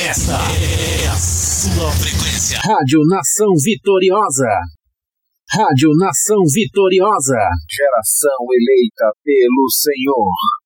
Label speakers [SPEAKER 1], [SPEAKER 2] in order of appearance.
[SPEAKER 1] Esta é a sua frequência.
[SPEAKER 2] Rádio Nação Vitoriosa. Rádio Nação Vitoriosa.
[SPEAKER 3] Geração eleita pelo Senhor.